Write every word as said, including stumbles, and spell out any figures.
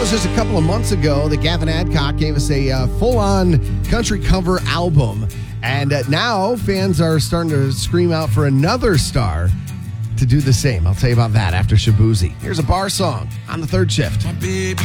was just a couple of months ago that Gavin Adcock gave us a uh, full-on country cover album. And uh, now fans are starting to scream out for another star to do the same. I'll tell you about that after Shabuzi. Here's a bar song on the third shift. My baby